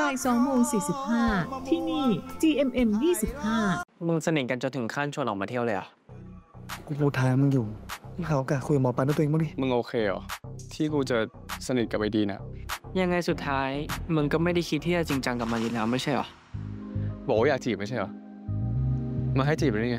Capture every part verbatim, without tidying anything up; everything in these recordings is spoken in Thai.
บ่ายสองโมงสี่สิบห้าที่นี่ จี เอ็ม เอ็ม ยี่สิบห้ามึงสนิทกันจนถึงขั้นชวนออกมาเที่ยวเลยอ่ะกูพูดท้ายมึงอยู่นี่เขาโอกาสคุยกับหมอปลาด้วยตัวเองบ้างดิมึงโอเคเหรอที่กูจะสนิทกับไอ้ดีนะยังไงสุดท้ายมึงก็ไม่ได้คิดที่จะจริงจังกับมันอยู่แล้วไม่ใช่เหรอบอกว่าอยากจีบไม่ใช่เหรอมาให้จีบได้ไง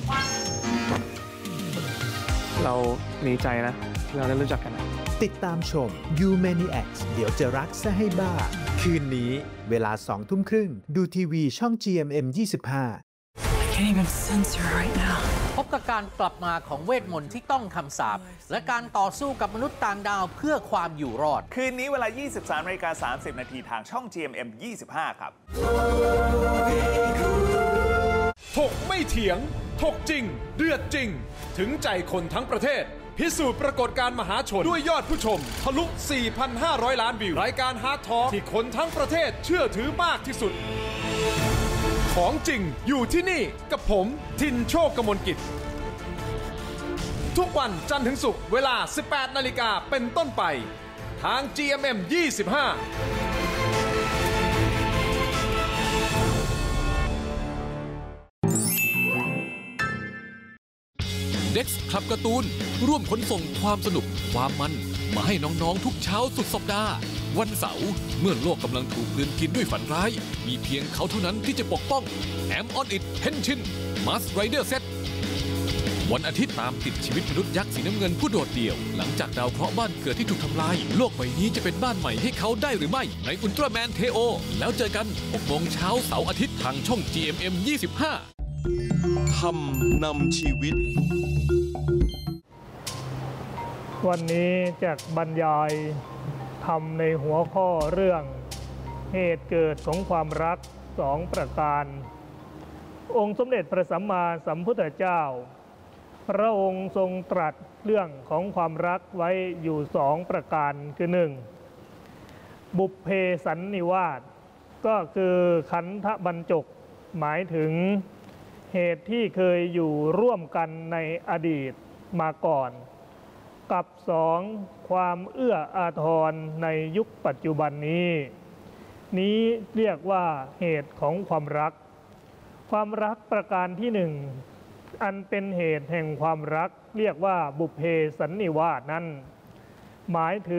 เราดีใจนะเราได้รู้จักกันนะติดตามชม You Maniacs เดี๋ยวจะรักซะให้บ้าคืนนี้เวลาสองทุ่มครึ่งดูทีวีช่อง จี เอ็ม เอ็ม ยี่สิบห้า I can't even sense her right now พบกับการกลับมาของเวทมนต์ที่ต้องคำสาปและการต่อสู้กับมนุษย์ต่างดาวเพื่อความอยู่รอดคืนนี้เวลา ยี่สิบสามนาฬิกาสามสิบนาทีทางช่อง จี เอ็ม เอ็ม ยี่สิบห้า ครับถกไม่เถียงถกจริงเดือดจริงถึงใจคนทั้งประเทศพิสูจน์ปรากฏการณ์มหาชนด้วยยอดผู้ชมทะลุ สี่พันห้าร้อย ล้านวิวรายการฮาร์ดทอล์กที่คนทั้งประเทศเชื่อถือมากที่สุดของจริงอยู่ที่นี่กับผมทินโชคกมลกิจทุกวันจันทร์ถึงศุกร์เวลา สิบแปดนาฬิกาเป็นต้นไปทาง จี เอ็ม เอ็ม ยี่สิบห้าเด็กซ์คลับการ์ตูนร่วมขนส่งความสนุกความมันมาให้น้องๆทุกเช้าสุดสัปดาห์วันเสาร์เมื่อโลกกำลังถูกกลืนกินด้วยฝันร้ายมีเพียงเขาเท่านั้นที่จะปกป้องแอมออนอิทเฮนชินมาสไรเดอร์เซตวันอาทิตย์ตามติดชีวิตมนุษย์ยักษ์สีน้ำเงินผู้โดดเดี่ยวหลังจากดาวเคราะห์บ้านเกิดที่ถูกทำลายโลกใบนี้จะเป็นบ้านใหม่ให้เขาได้หรือไม่ในอุลตร้าแมนเทโอแล้วเจอกันหกโมงเช้าเสาร์อาทิตย์ทางช่อง จี เอ็ม เอ็ม ยี่สิบห้าทำนำชีวิตวันนี้จะบรรยายทำในหัวข้อเรื่องเหตุเกิดของความรักสองประการองค์สมเด็จพระสัมมาสัมพุทธเจ้าพระองค์ทรงตรัสเรื่องของความรักไว้อยู่สองประการคือหนึ่งบุพเพสันนิวาสก็คือขันธบรรจกหมายถึงเหตุที่เคยอยู่ร่วมกันในอดีตมาก่อนกับสองความเอื้ออาทรในยุคปัจจุบันนี้นี้เรียกว่าเหตุของความรักความรักประการที่หนึ่งอันเป็นเหตุแห่งความรักเรียกว่าบุพเพสันนิวาสนั้นหมายถึง